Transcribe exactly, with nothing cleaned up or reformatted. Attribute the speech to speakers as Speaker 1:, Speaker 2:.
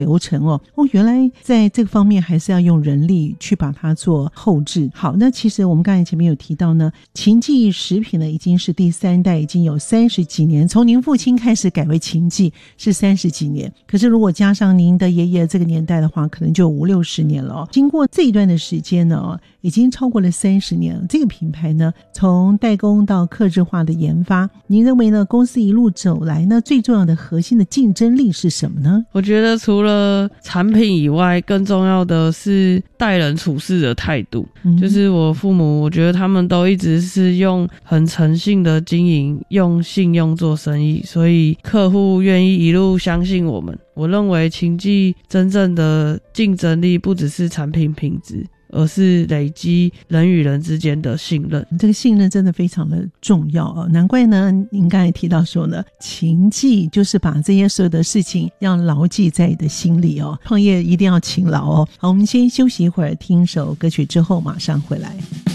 Speaker 1: 流程哦。哦，原来在这个方面还是要用人力去把它做后置。好，那其实我们刚才前面有提到呢，秦记食品呢已经是第三代，已经有三十几年，从您父亲开始改为秦记是三十几年，可是如果加上您的爷爷这个年代的话，可能就五六十年了哦。经过这一段的时间呢，已经超过了三十年了。这个品牌呢，从代工到客制化的研发，您认为呢？公司一路走来呢，最重要的核心的竞争力是什么呢？
Speaker 2: 我觉得除了产品以外，更重要的是待人处事的态度。嗯、就是我父母，我觉得他们都一直是用很诚信的经营，用信用做生意，所以客户愿意一路相信我们。我认为秦记真正的竞争力不只是产品品质，而是累积人与人之间的信任。
Speaker 1: 这个信任真的非常的重要哦，难怪呢您刚才提到说呢，勤记就是把这些所有的事情要牢记在你的心里哦，创业一定要勤劳哦。好，我们先休息一会儿，听首歌曲之后马上回来。